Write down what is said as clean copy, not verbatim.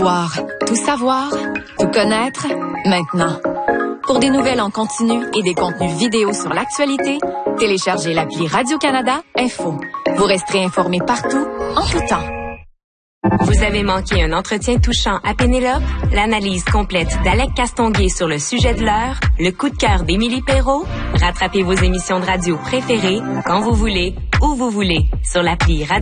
voir, tout savoir, tout connaître, maintenant. Pour des nouvelles en continu et des contenus vidéo sur l'actualité, téléchargez l'appli Radio-Canada Info. Vous resterez informé partout, en tout temps. Vous avez manqué un entretien touchant à Pénélope? L'analyse complète d'Alec Castonguay sur le sujet de l'heure? Le coup de cœur d'Émilie Perrault? Rattrapez vos émissions de radio préférées quand vous voulez, où vous voulez, sur l'appli Radio.